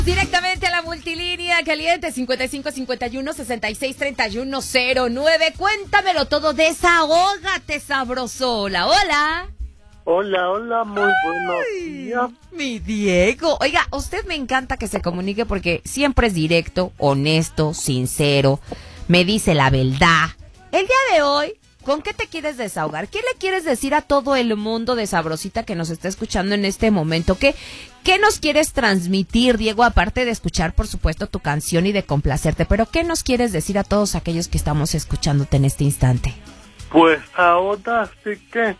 Directamente a la multilínea caliente 55 51 66 31 09. Cuéntamelo todo, desahógate, sabrosola. Hola. Hola, muy buenos días. Mi Diego. Oiga, a usted me encanta que se comunique porque siempre es directo, honesto, sincero, me dice la verdad. El día de hoy, ¿con qué te quieres desahogar? ¿Qué le quieres decir a todo el mundo de Sabrosita que nos está escuchando en este momento? ¿Qué nos quieres transmitir, Diego? Aparte de escuchar, por supuesto, tu canción y de complacerte, pero ¿qué nos quieres decir a todos aquellos que estamos escuchándote en este instante? Pues ahora sí que,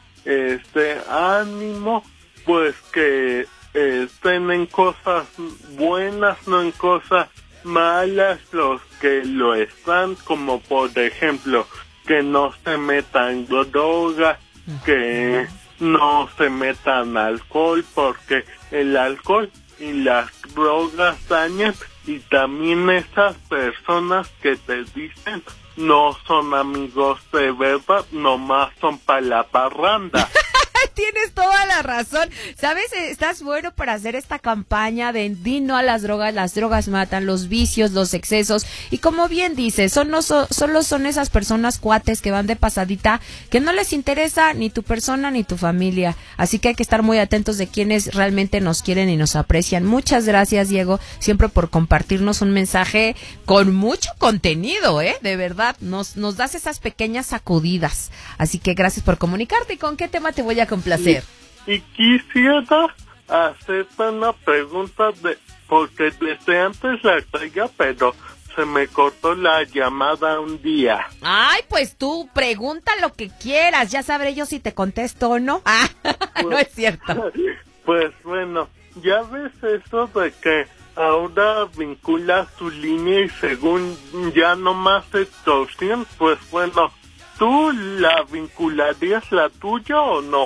ánimo, pues que estén en cosas buenas, no en cosas malas los que lo están, como por ejemplo, que no se metan drogas, que no se metan alcohol, porque el alcohol y las drogas dañan, y también esas personas que te dicen no son amigos de verdad, nomás son para la parranda. Tienes toda la razón. ¿Sabes? Estás bueno para hacer esta campaña de di no a las drogas matan, los vicios, los excesos. Y como bien dices, solo son esas personas cuates que van de pasadita, que no les interesa ni tu persona ni tu familia. Así que hay que estar muy atentos de quienes realmente nos quieren y nos aprecian. Muchas gracias, Diego, siempre por compartirnos un mensaje con mucho contenido, de verdad. Nos das esas pequeñas sacudidas. Así que gracias por comunicarte. ¿Y con qué tema te voy a complacer? Y quisiera hacerte una pregunta porque desde antes la traía, pero se me cortó la llamada un día. Ay, pues tú pregunta lo que quieras, ya sabré yo si te contesto o no. Pues, no es cierto. Pues bueno, ya ves eso de que ahora vincula su línea y según ya no más extorsión, pues bueno, ¿tú la vincularías la tuya o no?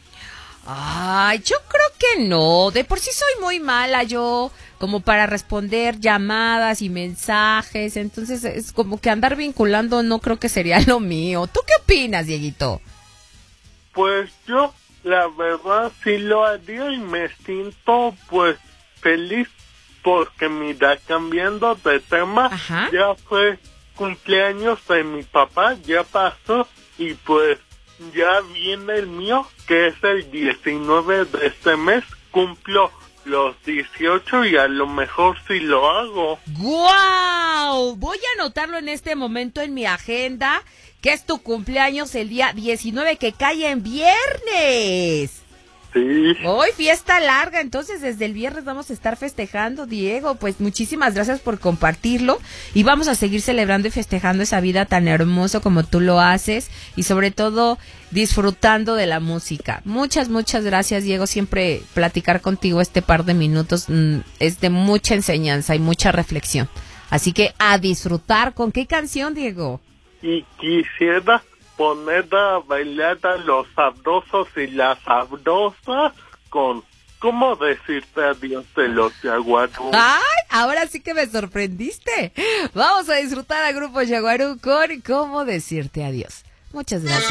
Ay, yo creo que no. De por sí soy muy mala yo, como para responder llamadas y mensajes. Entonces es como que andar vinculando no creo que sería lo mío. ¿Tú qué opinas, Dieguito? Pues yo, la verdad, sí lo haría y me siento, pues, feliz porque, mira, cambiando de tema, Ajá. Ya fue cumpleaños de mi papá, ya pasó y pues ya viene el mío, que es el 19 de este mes, cumplo los 18 y a lo mejor sí lo hago. ¡Guau! Voy a anotarlo en este momento en mi agenda, que es tu cumpleaños el día 19, que cae en viernes. Sí. Hoy fiesta larga, entonces desde el viernes vamos a estar festejando, Diego. Pues muchísimas gracias por compartirlo y vamos a seguir celebrando y festejando esa vida tan hermosa como tú lo haces y sobre todo disfrutando de la música. Muchas gracias, Diego. Siempre platicar contigo este par de minutos es de mucha enseñanza y mucha reflexión. Así que a disfrutar. ¿Con qué canción, Diego? Y quisiera poner a bailar a los sabrosos y las sabrosas con ¿cómo decirte adiós de los Yaguarú? ¡Ay! Ahora sí que me sorprendiste. Vamos a disfrutar al grupo Yaguarú con ¿cómo decirte adiós? Muchas gracias.